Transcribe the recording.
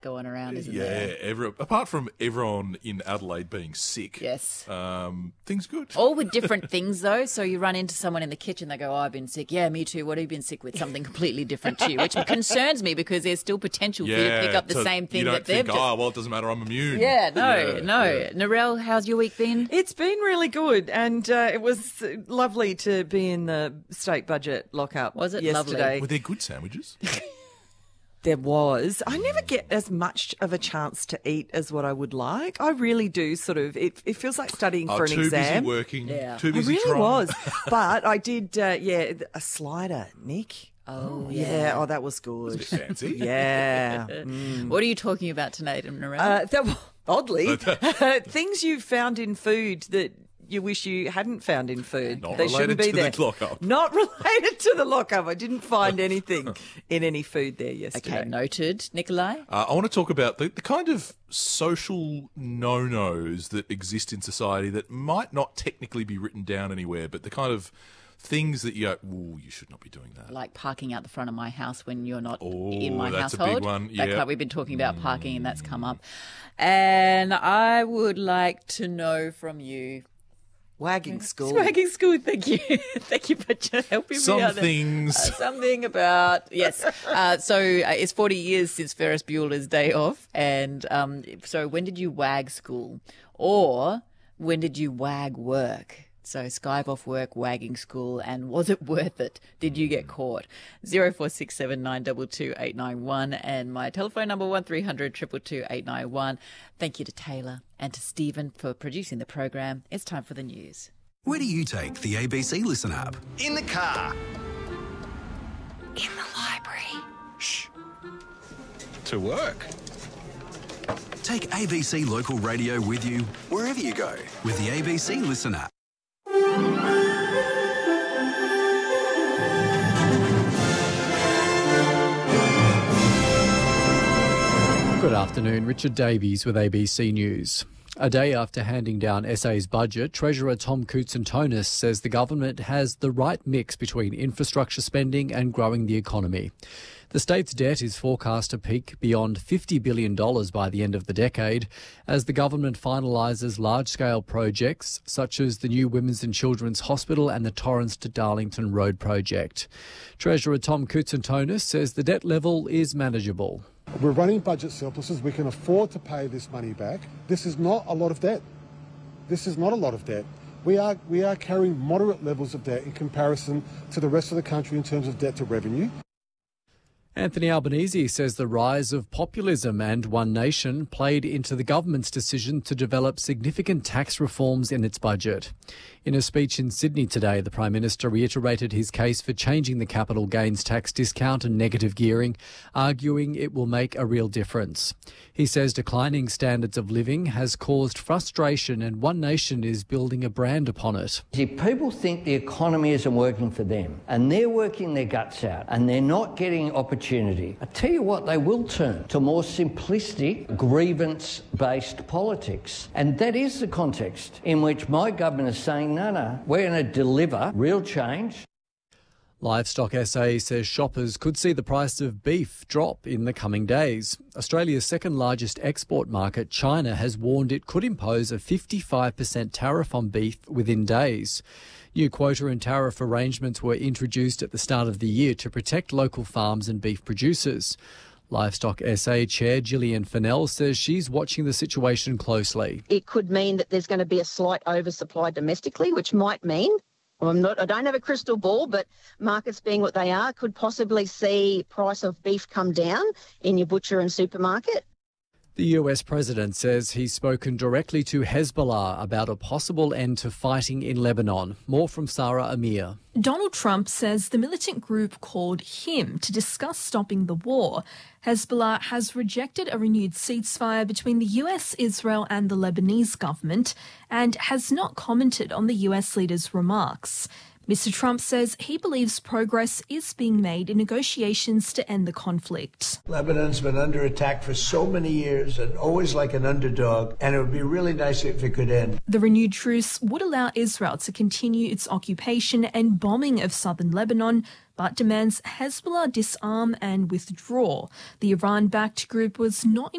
going around, isn't there? Yeah, apart from everyone in Adelaide being sick. Yes. Things good. All with different things, though. So you run into someone in the kitchen, they go, I've been sick. Yeah, me too. What have you been sick with? Something completely different to you, which concerns me because there's still potential for you to pick up the same thing that they've just... well, it doesn't matter, I'm immune. Yeah, no. Narelle, how's your week been? It's been really good, and it was lovely to be in the state budget lockup. Was it yesterday. lovely? Were there good sandwiches? There was. I never get as much of a chance to eat as what I would like. I really do sort of, it feels like studying for an exam. Too busy working, too I busy really trying. was. But I did, a slider, Nick. Oh, yeah. Oh, that was good. It's a bit fancy. Yeah. What are you talking about tonight, Narelle? Oddly, things you've found in food that you wish you hadn't found in food. Not they shouldn't be there. The lockup. Not related to the lockup. I didn't find anything in any food there yesterday. Okay, noted. Nikolai? I want to talk about the kind of social no-nos that exist in society that might not technically be written down anywhere, but the kind of things that you go, ooh, you should not be doing that. Like parking out the front of my house when you're not in my that's household. a big one. That we've been talking about parking and that's come up. And I would like to know from you... Wagging school. Wagging school, thank you. Thank you for helping me out. Something about, yes. So it's 40 years since Ferris Bueller's Day Off. And so when did you wag school? Or when did you wag work? So Skype off work, wagging school, and was it worth it? Did you get caught? 0467 922 891 and my telephone number 1300 222 891. Thank you to Taylor and to Stephen for producing the program. It's time for the news. Where do you take the ABC Listen app? In the car. In the library. Shh. To work. Take ABC Local Radio with you wherever you go with the ABC Listen app. Good afternoon, Richard Davies with ABC News. A day after handing down SA's budget, Treasurer Tom Koutsantonis says the government has the right mix between infrastructure spending and growing the economy. The state's debt is forecast to peak beyond $50 billion by the end of the decade as the government finalises large-scale projects such as the new Women's and Children's Hospital and the Torrens to Darlington Road project. Treasurer Tom Koutsantonis says the debt level is manageable. We're running budget surpluses. We can afford to pay this money back. This is not a lot of debt. This is not a lot of debt. We are carrying moderate levels of debt in comparison to the rest of the country in terms of debt to revenue. Anthony Albanese says the rise of populism and One Nation played into the government's decision to develop significant tax reforms in its budget. In a speech in Sydney today, the Prime Minister reiterated his case for changing the capital gains tax discount and negative gearing, arguing it will make a real difference. He says declining standards of living has caused frustration and One Nation is building a brand upon it. If people think the economy isn't working for them and they're working their guts out and they're not getting opportunity, I tell you what, they will turn to more simplistic, grievance-based politics. And that is the context in which my government is saying, no, we're going to deliver real change. Livestock SA says shoppers could see the price of beef drop in the coming days. Australia's second largest export market, China, has warned it could impose a 55% tariff on beef within days. New quota and tariff arrangements were introduced at the start of the year to protect local farms and beef producers. Livestock SA Chair Gillian Fennell says she's watching the situation closely. It could mean that there's going to be a slight oversupply domestically, which might mean, I don't have a crystal ball, but markets being what they are, could possibly see price of beef come down in your butcher and supermarket. The US president says he's spoken directly to Hezbollah about a possible end to fighting in Lebanon. More from Sarah Amir. Donald Trump says the militant group called him to discuss stopping the war. Hezbollah has rejected a renewed ceasefire between the US, Israel and the Lebanese government and has not commented on the US leader's remarks. Mr. Trump says he believes progress is being made in negotiations to end the conflict. Lebanon's been under attack for so many years and always like an underdog, and it would be really nice if it could end. The renewed truce would allow Israel to continue its occupation and bombing of southern Lebanon, but demands Hezbollah disarm and withdraw. The Iran-backed group was not